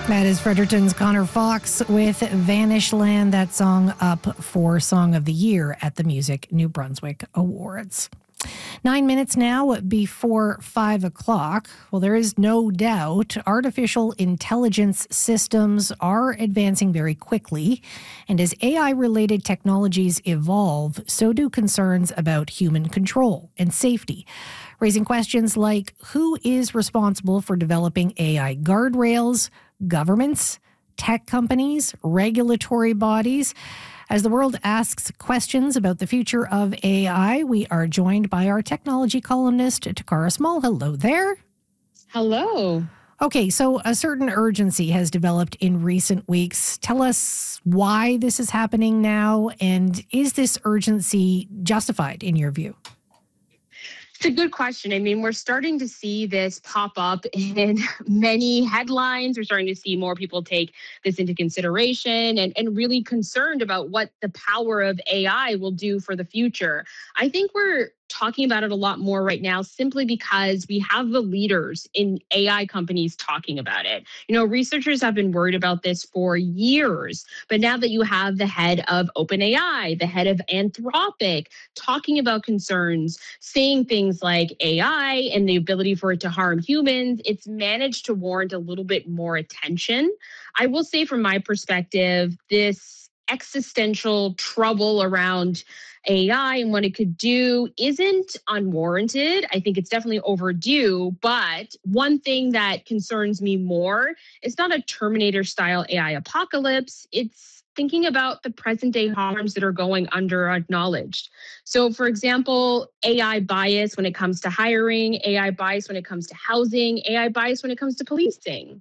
That is Fredericton's Connor Fox with Vanished Land, that song up for Song of the Year at the Music New Brunswick Awards. 9 minutes now before 5 o'clock. Well, there is no doubt artificial intelligence systems are advancing very quickly. And as AI-related technologies evolve, so do concerns about human control and safety, raising questions like who is responsible for developing AI guardrails, governments, tech companies, regulatory bodies. As the world asks questions about the future of AI, we are joined by our technology columnist, Takara Small. Hello there. Hello. Okay, so a certain urgency has developed in recent weeks. Tell us why this is happening now, and is this urgency justified in your view? It's a good question. I mean, we're starting to see this pop up in many headlines. We're starting to see more people take this into consideration and really concerned about what the power of AI will do for the future. I think we're talking about it a lot more right now simply because we have the leaders in AI companies talking about it. You know, researchers have been worried about this for years, but now that you have the head of OpenAI, the head of Anthropic talking about concerns, saying things like AI and the ability for it to harm humans, it's managed to warrant a little bit more attention. I will say from my perspective, this existential trouble around AI and what it could do isn't unwarranted. I think it's definitely overdue. But one thing that concerns me more is not a Terminator style AI apocalypse. It's thinking about the present day harms that are going under-acknowledged. So, for example, AI bias when it comes to hiring, AI bias when it comes to housing, AI bias when it comes to policing.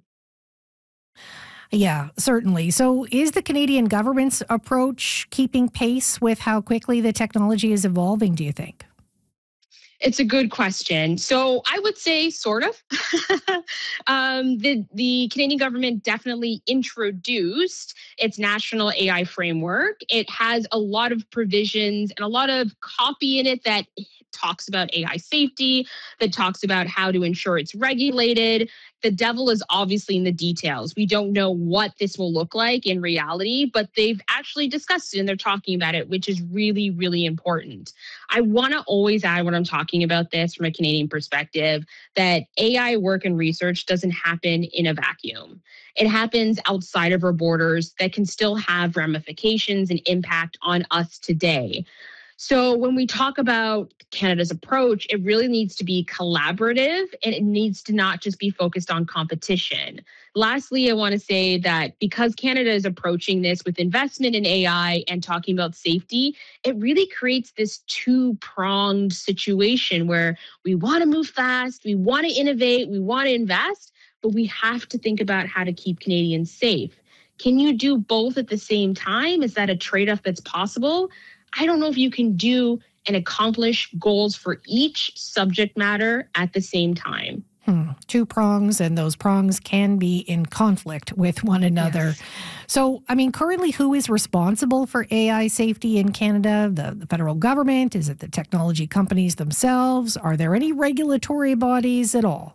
Yeah, certainly. So is the Canadian government's approach keeping pace with how quickly the technology is evolving, do you think? It's a good question. So I would say sort of. The Canadian government definitely introduced its national AI framework. It has a lot of provisions and a lot of copy in it that talks about AI safety, that talks about how to ensure it's regulated. The devil is obviously in the details. We don't know what this will look like in reality, but they've actually discussed it and they're talking about it, which is really, really important. I want to always add when I'm talking about this from a Canadian perspective that AI work and research doesn't happen in a vacuum. It happens outside of our borders that can still have ramifications and impact on us today. So when we talk about Canada's approach, it really needs to be collaborative and it needs to not just be focused on competition. Lastly, I want to say that because Canada is approaching this with investment in AI and talking about safety, it really creates this two-pronged situation where we want to move fast, we want to innovate, we want to invest, but we have to think about how to keep Canadians safe. Can you do both at the same time? Is that a trade-off that's possible? I don't know if you can do and accomplish goals for each subject matter at the same time. Two prongs, and those prongs can be in conflict with one another. Yes. So, I mean, currently, who is responsible for AI safety in Canada? The federal government? Is it the technology companies themselves? Are there any regulatory bodies at all?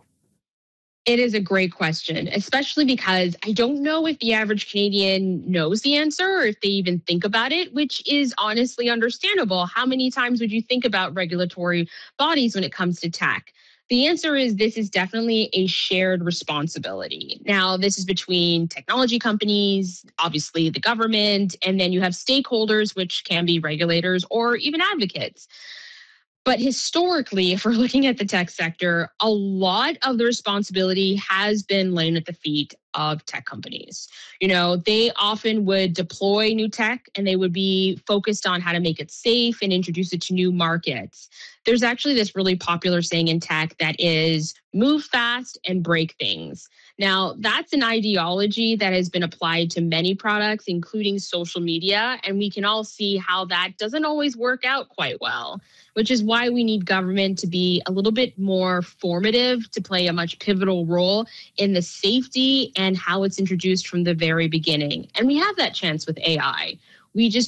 It is a great question, especially because I don't know if the average Canadian knows the answer or if they even think about it, which is honestly understandable. How many times would you think about regulatory bodies when it comes to tech? The answer is this is definitely a shared responsibility. Now, this is between technology companies, obviously the government, and then you have stakeholders, which can be regulators or even advocates. But historically, if we're looking at the tech sector, a lot of the responsibility has been laying at the feet of tech companies. You know, they often would deploy new tech and they would be focused on how to make it safe and introduce it to new markets. There's actually this really popular saying in tech that is move fast and break things. Now, that's an ideology that has been applied to many products, including social media, and we can all see how that doesn't always work out quite well, which is why we need government to be a little bit more formative, to play a much pivotal role in the safety and how it's introduced from the very beginning. And we have that chance with AI. We just